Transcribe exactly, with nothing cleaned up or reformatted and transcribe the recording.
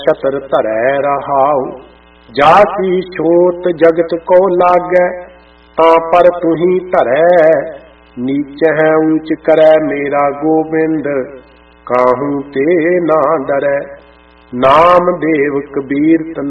छतर धरै रहाऊ। जासी छोट जगत को लागै, तां पर तुही धरै। नीच है ऊंच करै मेरा गोबिंद, काहू ते ना डरै। नाम देव कबीर